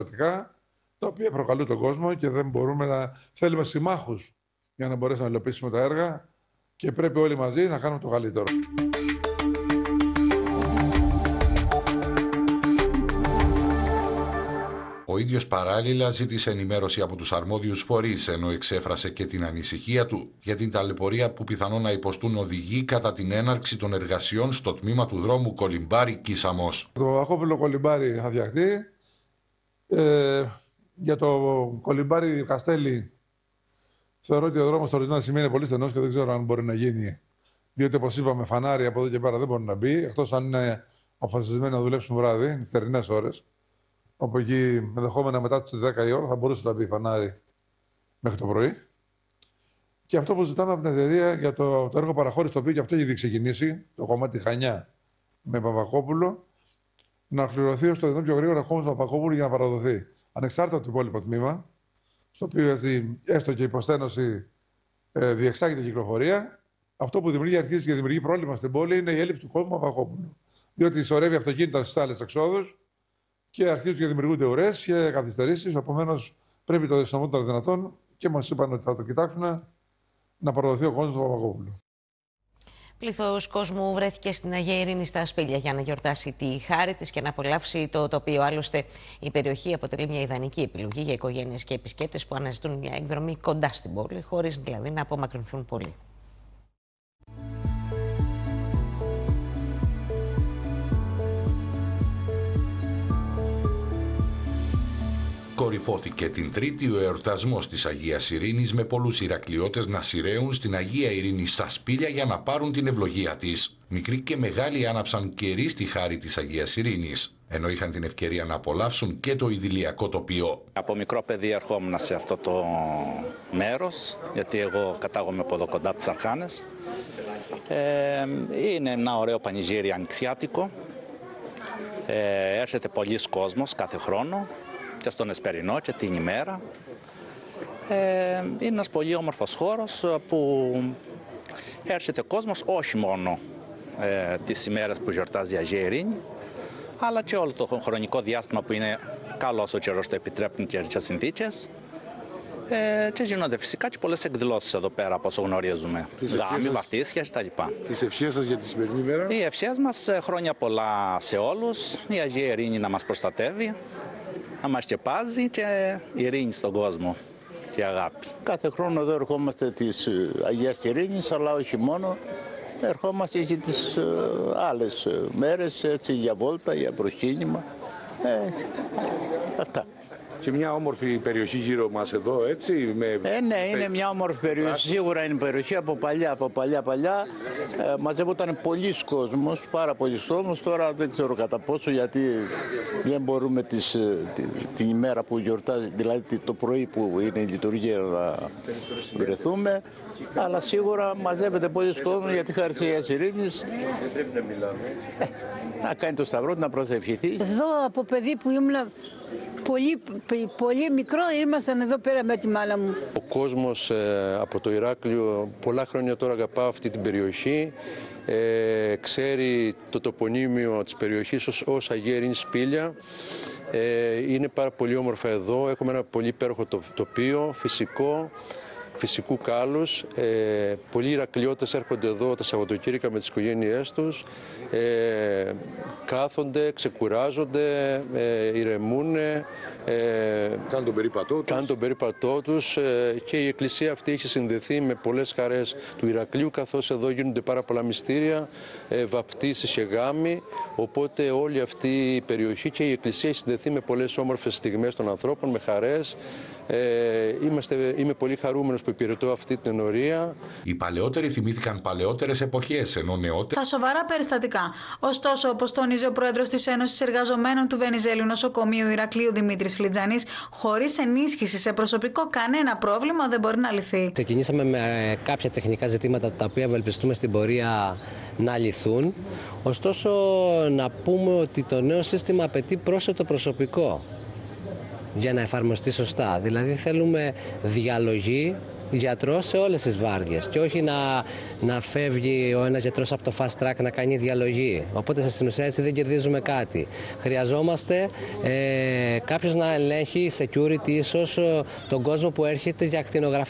τα οποία προκαλούν τον κόσμο και δεν μπορούμε να θέλουμε συμμάχους για να μπορέσουμε να υλοποιήσουμε τα έργα και πρέπει όλοι μαζί να κάνουμε το καλύτερο. Ο ίδιος παράλληλα ζήτησε ενημέρωση από τους αρμόδιους φορείς, ενώ εξέφρασε και την ανησυχία του για την ταλαιπωρία που πιθανόν να υποστούν οδηγοί κατά την έναρξη των εργασιών στο τμήμα του δρόμου Κολυμπάρη-Κίσαμος. Το Βακόπουλο Κολυμπάρη θα φτιαχτεί. Για το Κολυμπάρη-Καστέλη θεωρώ ότι ο δρόμος στο ορισμένα σημεία είναι πολύ στενός και δεν ξέρω αν μπορεί να γίνει. Διότι, όπως είπαμε, φανάρι από εδώ και πέρα δεν μπορεί να μπει, εκτός αν είναι αποφασισμένοι να δουλέψουν βράδυ, νυχτερινές ώρες. Όπου εκεί, ενδεχόμενα μετά τις 10 η ώρα, θα μπορούσε να μπει φανάρι μέχρι το πρωί. Και αυτό που ζητάμε από την εταιρεία για το έργο παραχώρηση, το οποίο και αυτό έχει ήδη ξεκινήσει, το κομμάτι Χανιά με Παπακόπουλο, να ολοκληρωθεί όσο το δυνατόν πιο γρήγορα ακόμα στο Παπακόπουλο για να παραδοθεί. Ανεξάρτητα από το υπόλοιπο τμήμα, στο οποίο έστω και η υποστένωση διεξάγεται κυκλοφορία, αυτό που αρχίζει και δημιουργεί πρόβλημα στην πόλη είναι η έλλειψη του κόσμου Παπακόπουλου. Διότι σωρεύει αυτοκίνητα στις άλλες εξόδους και αρχίζουν και δημιουργούνται ουρές και καθυστερήσεις. Επομένως, πρέπει το συντομότερο δυνατόν και μας είπαν ότι θα το κοιτάξουν να παραδοθεί ο κόσμος του Παπακόπουλου. Πλήθος κόσμου βρέθηκε στην Αγία Ειρήνη στα Σπήλια για να γιορτάσει τη χάρη της και να απολαύσει το τοπίο. Άλλωστε, η περιοχή αποτελεί μια ιδανική επιλογή για οικογένειες και επισκέπτες που αναζητούν μια εκδρομή κοντά στην πόλη, χωρίς δηλαδή να απομακρυνθούν πολύ. Κορυφώθηκε την Τρίτη ο εορτασμός της Αγίας Ειρήνης με πολλούς Ηρακλειώτες να σειραίουν στην Αγία Ειρήνη στα Σπήλια για να πάρουν την ευλογία της. Μικροί και μεγάλοι άναψαν κερί στη χάρη της Αγίας Ειρήνης, ενώ είχαν την ευκαιρία να απολαύσουν και το ιδηλιακό τοπίο. Από μικρό παιδί ερχόμουν σε αυτό το μέρος, γιατί εγώ κατάγομαι από εδώ κοντά από τις Αρχάνες. Είναι ένα ωραίο πανηγύρι ανοιξιάτικο. Έρχεται πολλοί κόσμος κάθε χρόνο, και στον Εσπερινό και την ημέρα. Είναι ένας πολύ όμορφος χώρος που έρχεται κόσμος όχι μόνο τις ημέρες που γιορτάζει η Αγία Ειρήνη, αλλά και όλο το χρονικό διάστημα που είναι καλός ο καιρός, το επιτρέπουν και οι συνθήκες. Και γίνονται φυσικά και πολλές εκδηλώσεις εδώ πέρα, όπως γνωρίζουμε. Γάμοι, βαφτίσια κτλ. Τις ευχές σας για τη σημερινή μέρα? Οι ευχές μας, χρόνια πολλά σε όλους, η Αγία Ειρήνη να μας προστατεύει, να μας σκεπάζει και ειρήνη στον κόσμο και αγάπη. Κάθε χρόνο εδώ ερχόμαστε της Αγίας Ειρήνης, αλλά όχι μόνο. Ερχόμαστε και τις άλλες μέρες, έτσι, για βόλτα, για προσκύνημα. Αυτά. Και μια όμορφη περιοχή γύρω μας εδώ, έτσι. Ναι, είναι μια όμορφη περιοχή. Σίγουρα είναι περιοχή από παλιά. Μαζεύονταν πολλοί κόσμος, πάρα πολλοί κόσμος. Τώρα δεν ξέρω κατά πόσο, γιατί δεν μπορούμε την ημέρα που γιορτάζει, δηλαδή το πρωί που είναι η λειτουργία, να βρεθούμε. Αλλά σίγουρα μαζεύεται πολλοί κόσμος για τη χάρη της Αγίας Ειρήνης. Να κάνει το σταυρό, να προσευχηθεί. Εδώ από παιδί που ήμουν πολύ μικρό, ήμασταν εδώ πέρα με τη μάνα μου. Ο κόσμος από το Ηράκλειο πολλά χρόνια τώρα αγαπά αυτή την περιοχή. Ξέρει το τοπονύμιο της περιοχής ως Αγία Ειρήνη Σπήλια. Είναι πάρα πολύ όμορφα εδώ. Έχουμε ένα πολύ υπέροχο τοπίο, φυσικού κάλους. Πολλοί Ηρακλειώτες έρχονται εδώ τα Σαββατοκύριακα με τις οικογένειές τους. Κάθονται, ξεκουράζονται, ηρεμούν. Κάνουν τον περίπατό τους. Και η εκκλησία αυτή έχει συνδεθεί με πολλές χαρές του Ηρακλείου, καθώς εδώ γίνονται πάρα πολλά μυστήρια, βαπτίσεις και γάμοι. Οπότε όλη αυτή η περιοχή και η εκκλησία έχει συνδεθεί με πολλές όμορφες στιγμές των ανθρώπων, με χαρές. Είμαι πολύ χαρούμενος που υπηρετώ αυτή την ενορία. Οι παλαιότεροι θυμήθηκαν παλαιότερες εποχές, ενώ νεότεροι τα σοβαρά περιστατικά. Ωστόσο, όπως τόνιζε ο πρόεδρος της Ένωσης Εργαζομένων του Βενιζέλιου Νοσοκομείου Ηρακλείου Δημήτρης Φλιτζανής, χωρίς ενίσχυση σε προσωπικό, κανένα πρόβλημα δεν μπορεί να λυθεί. Ξεκινήσαμε με κάποια τεχνικά ζητήματα τα οποία ευελπιστούμε στην πορεία να λυθούν. Ωστόσο, να πούμε ότι το νέο σύστημα απαιτεί πρόσθετο προσωπικό για να εφαρμοστεί σωστά. Δηλαδή θέλουμε διαλογή γιατρό σε όλες τις βάρδιες και όχι να φεύγει ο ένας γιατρός από το fast track να κάνει διαλογή. Οπότε στην ουσία έτσι δεν κερδίζουμε κάτι. Χρειαζόμαστε κάποιος να ελέγχει security ίσως τον κόσμο που έρχεται για ακτινογραφία.